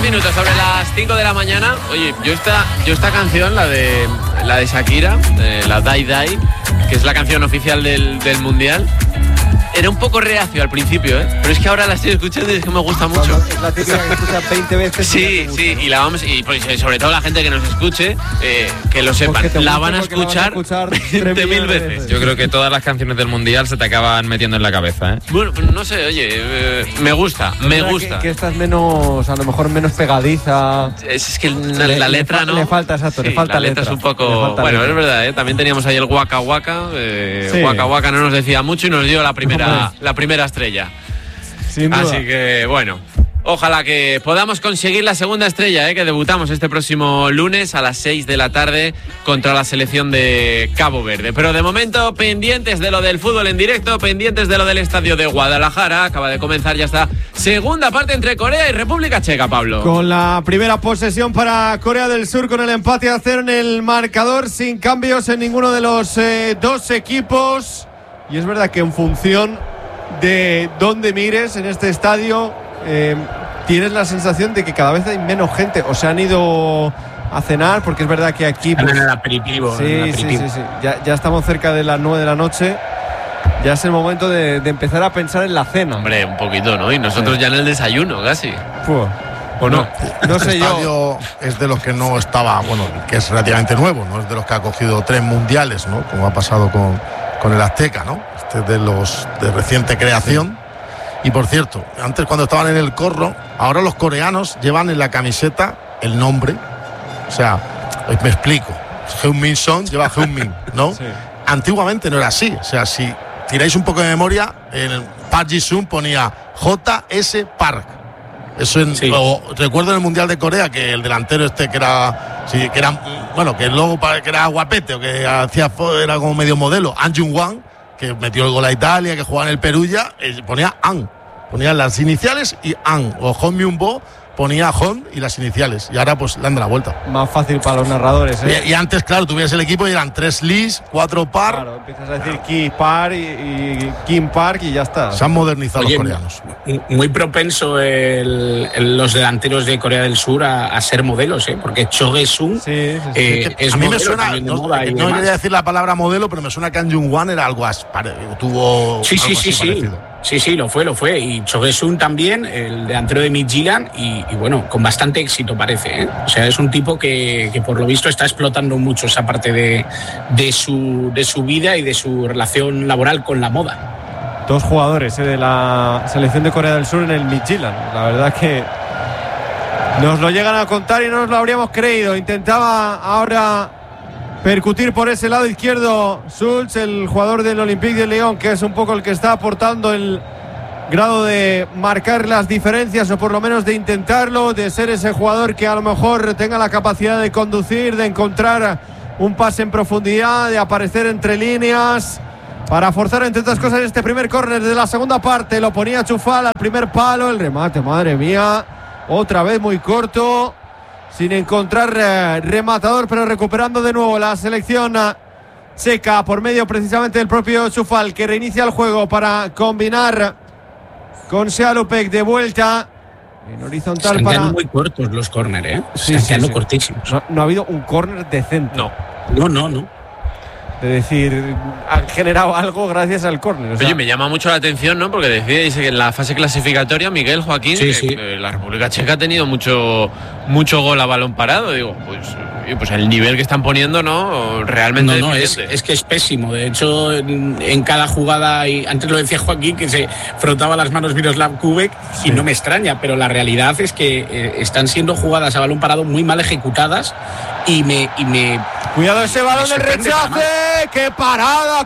minutos sobre las 5 de la mañana. Oye, yo esta canción, la de Shakira, la Die Die, que es la canción oficial del Mundial, era un poco reacio al principio, pero es que ahora la estoy escuchando y es que me gusta mucho. Es la típica que escuchas 20 veces. Sí, y la vamos, y pues, sobre todo la gente que nos escuche, que lo sepan, la van a escuchar 20.000 veces. Yo creo que todas las canciones del Mundial se te acaban metiendo en la cabeza, Bueno, pues no sé, oye, me gusta. Que esta es menos, a lo mejor menos pegadiza. Es que la letra no. Le falta, exacto, le falta la letra. Es un poco. Bueno, es verdad, también teníamos ahí el Waka Waka. Waka Waka no nos decía mucho y nos dio la primera estrella. Sin duda. Así que, bueno. Ojalá que podamos conseguir la segunda estrella, que debutamos este próximo lunes a las 6 de la tarde contra la selección de Cabo Verde. Pero de momento, pendientes de lo del fútbol en directo, pendientes de lo del estadio de Guadalajara. Acaba de comenzar ya esta segunda parte entre Corea y República Checa, Pablo. Con la primera posesión para Corea del Sur, con el empate a 0 en el marcador, sin cambios en ninguno de los dos equipos. Y es verdad que en función de dónde mires en este estadio, tienes la sensación de que cada vez hay menos gente, o se han ido a cenar, porque es verdad que aquí pues, en el aperitivo. Sí. Ya estamos cerca de las 9 de la noche. Ya es el momento de empezar a pensar en la cena. Hombre, un poquito, ¿no? Y nosotros ya en el desayuno, casi. ¿O no? No sé yo. El estadio es de los que no estaba, que es relativamente nuevo, no es de los que ha cogido 3 mundiales, ¿no? Como ha pasado con el Azteca, ¿no? Este es de los de reciente creación. Y por cierto, antes cuando estaban en el corro, ahora los coreanos llevan en la camiseta el nombre. O sea, me explico. Heung-min Son lleva Heung-min, ¿no? Sí. Antiguamente no era así. O sea, si tiráis un poco de memoria, en el Park Ji-sung ponía J.S. Park. Eso recuerdo en el Mundial de Corea que el delantero que era que luego que era guapete o que era como medio modelo, An Jung-wan, que metió el gol a Italia, que jugaba en el Perugia, ponía An, ponía las iniciales y An, o Hong Myung-bo ponía Hong y las iniciales, y ahora pues le han dado la vuelta. Más fácil para los narradores, Y antes, claro, tuvieras el equipo y eran 3 Lis, 4 Par. Claro, empiezas a decir Ki Par y Kim Park y ya está. Se han modernizado los coreanos. Muy propenso los delanteros de Corea del Sur a ser modelos, porque Cho Ge-sung es a mí modelo, me suena, no quería decir la palabra modelo, pero me suena que An Jung-wan era algo tuvo sí. parecido. Sí, lo fue. Y Cho Ge-sung también, el delantero de Midtjylland, y bueno, con bastante éxito parece, O sea, es un tipo que por lo visto está explotando mucho esa parte de su vida y de su relación laboral con la moda. 2 jugadores de la selección de Corea del Sur en el Midtjylland. La verdad que nos lo llegan a contar y no nos lo habríamos creído. Intentaba ahora percutir por ese lado izquierdo Schulz, el jugador del Olympique de Lyon, que es un poco el que está aportando el grado de marcar las diferencias, o por lo menos de intentarlo, de ser ese jugador que a lo mejor tenga la capacidad de conducir, de encontrar un pase en profundidad, de aparecer entre líneas, para forzar entre otras cosas este primer córner de la segunda parte. Lo ponía Chufal al primer palo, el remate, madre mía, otra vez muy corto, sin encontrar rematador, pero recuperando de nuevo la selección checa por medio precisamente del propio Chufal, que reinicia el juego para combinar con Sealupek de vuelta en horizontal. Están quedando muy cortos los córner, Están quedando cortísimos. No ha habido un córner decente. No. De decir, han generado algo gracias al córner. Oye, me llama mucho la atención, ¿no? Porque decíais que en la fase clasificatoria, Miguel, Joaquín, la República Checa ha tenido mucho gol a balón parado. Digo, pues el nivel que están poniendo, ¿no? Realmente es que es pésimo. De hecho, en cada jugada, y antes lo decía Joaquín, que se frotaba las manos Miroslav Kubek, y no me extraña, pero la realidad es que están siendo jugadas a balón parado muy mal ejecutadas, y me cuidado ese balón del rechace. ¡Qué parada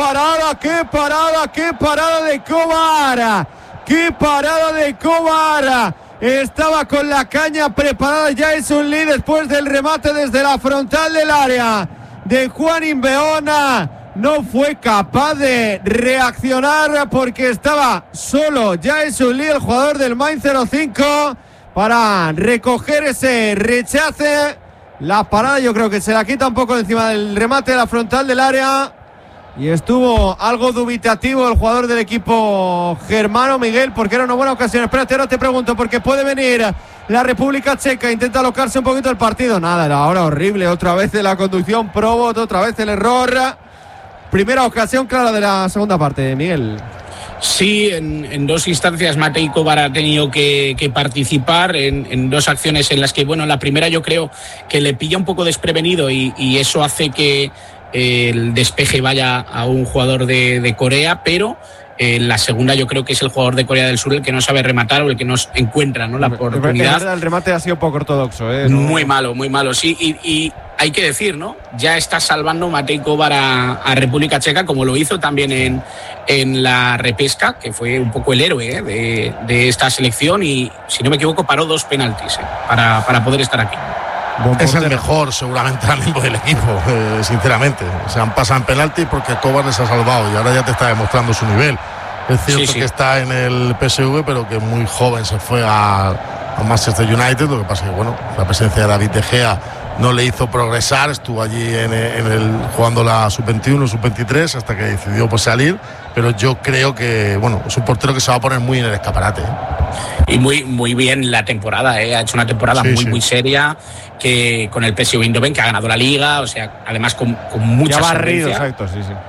de Kovar! ¡Qué parada de Kovar! Estaba con la caña preparada ya Jason Lee después del remate desde la frontal del área de Juan Imbeona. No fue capaz de reaccionar porque estaba solo Jason Lee, el jugador del Mainz 05, para recoger ese rechace. La parada yo creo que se la quita un poco encima del remate de la frontal del área. Y estuvo algo dubitativo el jugador del equipo germano, Miguel, porque era una buena ocasión. Espérate, ahora te pregunto, porque puede venir la República Checa, intenta alocarse un poquito el partido. Nada, era ahora horrible, otra vez de la conducción Probot, otra vez el error. Primera ocasión clara de la segunda parte, Miguel. Sí, en dos instancias Matej Kovar ha tenido que participar en dos acciones en las que, bueno, la primera yo creo que le pilla un poco desprevenido y eso hace que el despeje vaya a un jugador de Corea, pero la segunda yo creo que es el jugador de Corea del Sur el que no sabe rematar o el que no encuentra, ¿no?, la oportunidad. El remate ha sido poco ortodoxo, Muy malo, sí, y hay que decir, ¿no?, ya está salvando Matej Kovar a República Checa, como lo hizo también en la repesca, que fue un poco el héroe de esta selección, y si no me equivoco paró 2 penaltis para poder estar aquí. Es el mejor seguramente ahora mismo del equipo, sinceramente. Se han pasado en penalti porque Kovar les ha salvado y ahora ya te está demostrando su nivel. Es cierto que está en el PSV, pero que muy joven se fue a Manchester United. Lo que pasa es que, bueno, la presencia de David De Gea no le hizo progresar. Estuvo allí jugando la sub-21, sub-23 hasta que decidió pues salir. Pero yo creo que, bueno, es un portero que se va a poner muy en el escaparate. Y muy bien la temporada, ha hecho una temporada muy seria, que con el PSV Eindhoven, que ha ganado la Liga, o sea, además con mucha barrido, exacto,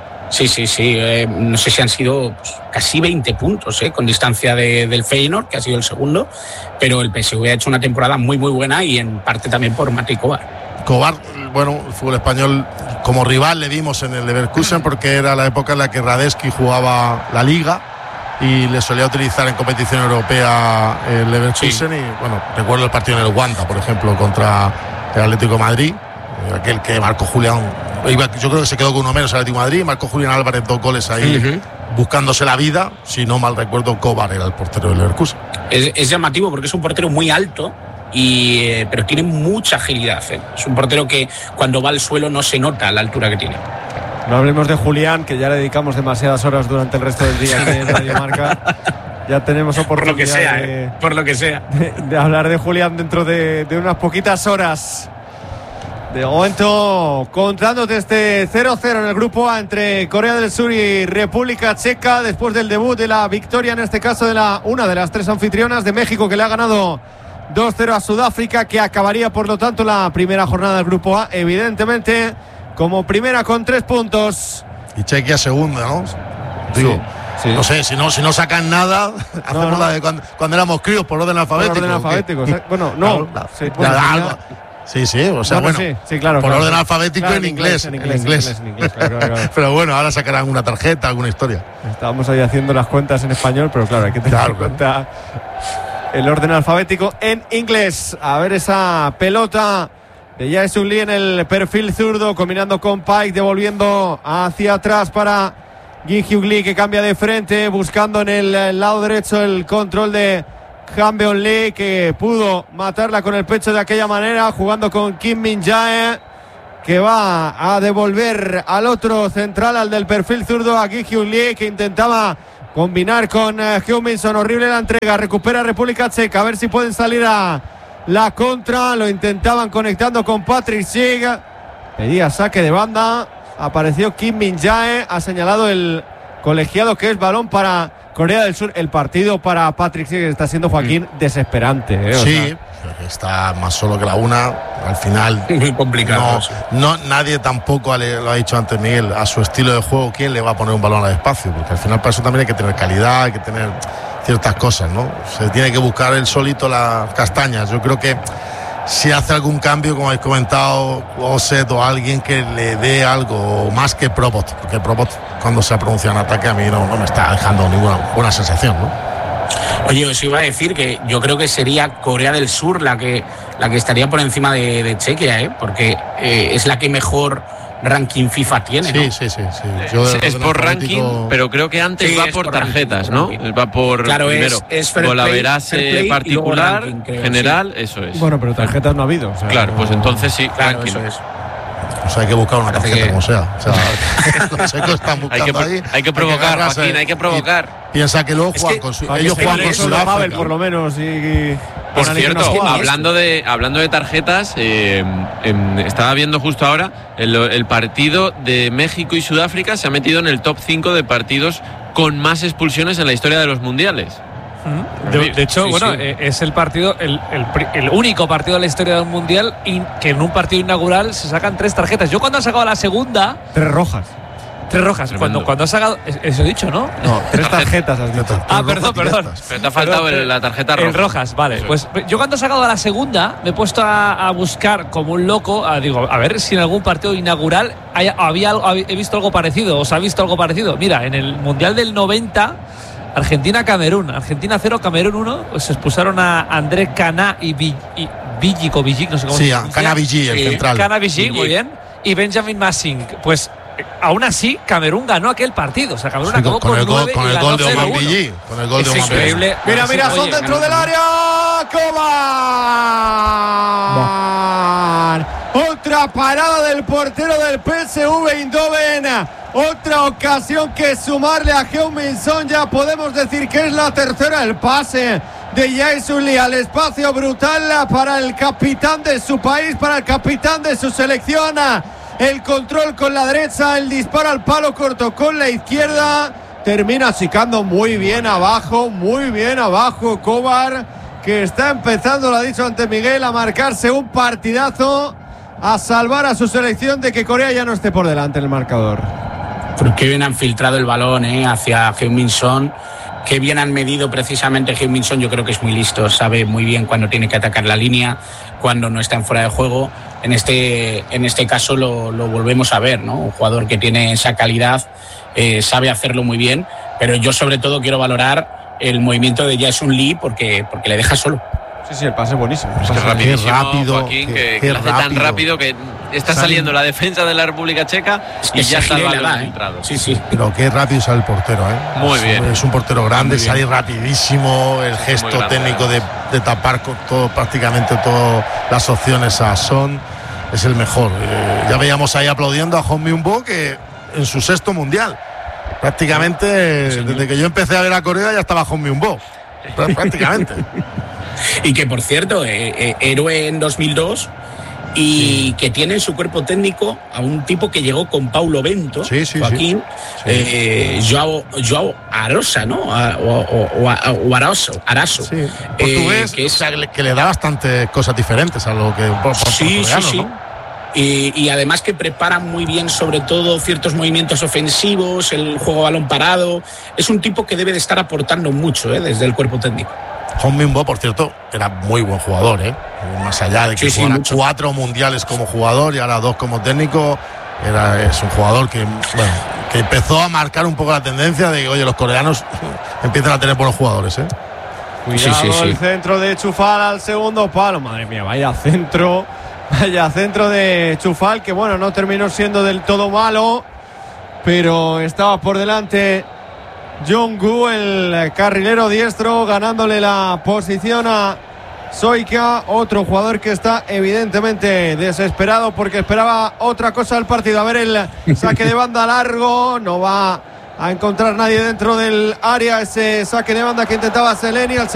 sí. No sé si han sido pues, casi 20 puntos, con distancia del Feyenoord, que ha sido el segundo, pero el PSV ha hecho una temporada muy buena y en parte también por Matej Kovar. Kovar, bueno, el fútbol español como rival le vimos en el Leverkusen porque era la época en la que Radetzky jugaba la Liga y le solía utilizar en competición europea el Leverkusen. Y bueno, recuerdo el partido en el Wanda, por ejemplo, contra el Atlético de Madrid, aquel que marcó Julián, yo creo que se quedó con uno menos el Atlético de Madrid, marcó Julián Álvarez 2 goles ahí, buscándose la vida. Si no mal recuerdo, Kovar era el portero del Leverkusen. Es llamativo porque es un portero muy alto, pero tiene mucha agilidad. Es un portero que cuando va al suelo no se nota la altura que tiene. No hablemos de Julián, que ya le dedicamos demasiadas horas durante el resto del día aquí en Radio Marca. Ya tenemos oportunidad por lo que sea. De hablar de Julián dentro de unas poquitas horas. De momento, contándote este 0-0 en el grupo A entre Corea del Sur y República Checa, después del debut de la victoria, en este caso de una de las 3 anfitrionas de México, que le ha ganado 2-0 a Sudáfrica, que acabaría por lo tanto la primera jornada del grupo A, evidentemente como primera con 3 puntos. Y Chequia segunda, ¿no? Digo, sí. No sé, si no sacan nada, hacemos la de cuando éramos críos por orden alfabético. Por orden alfabético, bueno, no. Sí, o sea, bueno, claro, por orden alfabético, claro, en inglés. Claro. Pero bueno, ahora sacarán una tarjeta, alguna historia. Estábamos ahí haciendo las cuentas en español, pero claro, hay que tener en cuenta el orden alfabético en inglés. A ver esa pelota de Jae-Sung Lee en el perfil zurdo, combinando con Pike, devolviendo hacia atrás para Gi-Hyuk Lee, que cambia de frente, buscando en el lado derecho el control de Han-Beon Lee, que pudo matarla con el pecho de aquella manera, jugando con Kim Min-jae, que va a devolver al otro central, al del perfil zurdo, a Gi-Hyuk Lee, que intentaba combinar con Heung-min-son. Horrible la entrega, recupera República Checa, a ver si pueden salir a la contra. Lo intentaban conectando con Patrick Schick, pedía saque de banda, apareció Kim Min-jae, ha señalado el colegiado que es balón para Corea del Sur. El partido para Patrick Schick está siendo, Joaquín, desesperante, Sí, está más solo que la una. Al final muy complicado. No, nadie tampoco lo ha dicho antes Miguel, a su estilo de juego, ¿quién le va a poner un balón al espacio? Porque al final para eso también hay que tener calidad, hay que tener ciertas cosas, ¿no? Se tiene que buscar él solito las castañas. Yo creo que si hace algún cambio, como habéis comentado, Osset o alguien que le dé algo más que Probot, porque Probot cuando se pronuncia en ataque a mí no me está dejando ninguna buena sensación, ¿no? Oye, os iba a decir que yo creo que sería Corea del Sur la que estaría por encima de Chequia, porque es la que mejor ranking FIFA tiene, ¿no? Sí. Es por ranking, pero creo que antes va por tarjetas, ¿no? Va por, claro, primero, Golaverase particular, ranking, creo, general, eso es. Bueno, pero tarjetas no ha habido. Claro, pues entonces sí, claro, ranking. Eso es. Pues hay que buscar una Parece tarjeta que- como sea. O sea, los secos están buscando ahí. Hay que provocar, agarrarse Joaquín, hay que provocar. y Piensa que luego Es juegan que- con Para que ellos se juegan gane con eso de Pavel, Sudáfrica. por lo menos. Por analicen cierto, las jugadas. hablando de tarjetas, estaba viendo justo ahora el partido de México y Sudáfrica se ha metido en el top 5 de partidos con más expulsiones en la historia de los mundiales. De hecho, Sí, bueno, sí. es el partido, el único partido de la historia del mundial que en un partido inaugural se sacan 3 tarjetas. Yo cuando he sacado la segunda, 3 rojas. 3 rojas. Tremendo. Cuando he sacado, eso he dicho, ¿no? No, 3 tarjetas has dicho. Ah, Rojas perdón. directas. Pero te ha faltado la tarjeta roja. En rojas, vale. Eso Pues yo cuando he sacado la segunda me he puesto a buscar como un loco, digo, a ver si en algún partido inaugural he visto algo parecido, o se ha visto algo parecido. Mira, en el Mundial del 90, Argentina-Camerún, Argentina 0, Camerún 1, pues se expulsaron a André Caná y Villic, no sé cómo Sí, se a pronuncia. Canavilli, el Sí, central. Caná Villic, muy bien. Y Benjamin Massing. Pues aún así, Camerún ganó aquel partido. O sea, Camerún Sí, acabó con el gol, 9 con y el ganó gol de 0-1. Omanbilli. Con el gol de Es Omanbilli. increíble. Mira, Sí, son oye, dentro ganó- del área. Kovar. Otra parada del portero del PSV Eindhoven. Otra ocasión que sumarle a Heung-min Son. Ya podemos decir que es la tercera. El pase de Jae-Sung Lee al espacio brutal para el capitán de su país, para el capitán de su selección. El control con la derecha, el disparo al palo corto con la izquierda. Termina sicando muy bien abajo Kovar, que está empezando, lo ha dicho ante Miguel, a marcarse un partidazo, a salvar a su selección de que Corea ya no esté por delante en el marcador. Pero qué bien han filtrado el balón hacia Heung-min Son. Qué bien han medido precisamente Heung-min Son. Yo creo que es muy listo, sabe muy bien cuándo tiene que atacar la línea, cuando no está en fuera de juego. En este caso lo volvemos a ver, ¿no? Un jugador que tiene esa calidad, sabe hacerlo muy bien, pero yo sobre todo quiero valorar el movimiento de Jae-Sung Lee porque le deja solo. Sí, el pase es buenísimo. Es que Qué rapidísimo, rápido, Joaquín, qué que lo hace tan rápido. rápido que está Sale- saliendo la defensa de la República Checa y Es ya está el Gile balón la da, filtrado. Sí, sí. Pero qué rápido sale el portero, ¿eh? Muy bien. Es un portero grande, Muy bien. sale rapidísimo, el gesto grande, técnico de tapar con prácticamente todas las opciones a Son. Es el mejor. Ya veíamos ahí aplaudiendo a Heung-min Son, que en su 6º mundial. Prácticamente, desde que yo empecé a ver a Corea ya estaba Heung-min Son. Prácticamente. Y que, por cierto, héroe en 2002 y que tiene en su cuerpo técnico a un tipo que llegó con Paulo Bento, Sí, sí, Joaquín, Joao Arosa, ¿no? O Araso. Sí. Portugués, que es- o sea, que le da bastantes cosas diferentes a lo que por Sí, coreano, sí, sí. ¿no? Y además que preparan muy bien, sobre todo, ciertos movimientos ofensivos, el juego a balón parado. Es un tipo que debe de estar aportando mucho desde el cuerpo técnico. Heung-min Son, por cierto, era muy buen jugador, ¿eh? Más allá de que Sí, sí, jugara mucho. 4 mundiales como jugador y ahora 2 como técnico, es un jugador que, bueno, que empezó a marcar un poco la tendencia de que, oye, los coreanos empiezan a tener buenos jugadores, ¿eh? Cuidado, Sí, sí, sí. el centro de Chufal al segundo palo. Madre mía, vaya centro de Chufal, que bueno, no terminó siendo del todo malo, pero estaba por delante Jong-gu, el carrilero diestro, ganándole la posición a Soika, otro jugador que está evidentemente desesperado porque esperaba otra cosa del partido. A ver el saque de banda largo, no va a encontrar nadie dentro del área, ese saque de banda que intentaba Seleni.